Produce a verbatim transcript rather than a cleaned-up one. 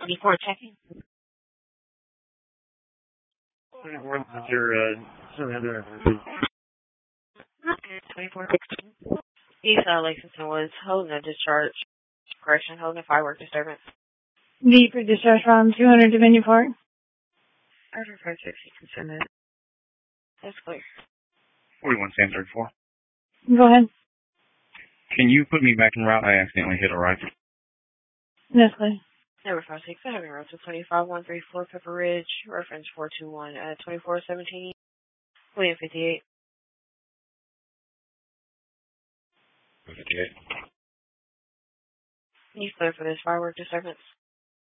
Before checking. Where's your, uh, surrender? twenty-four sixteen. East uh, Lexington Woods, holding a discharge. Correction, holding a firework disturbance. D for discharge from two hundred Dominion Park. Order five sixty consented. That's clear. forty-one Sam thirty-four. Go ahead. Can you put me back in route? I accidentally hit a right. That's clear. Number five six, I have route to twenty-five one three four Pepper Ridge, reference four two one, uh, twenty-four seventeen, William fifty-eight. fifty-eight. You clear for this firework disturbance?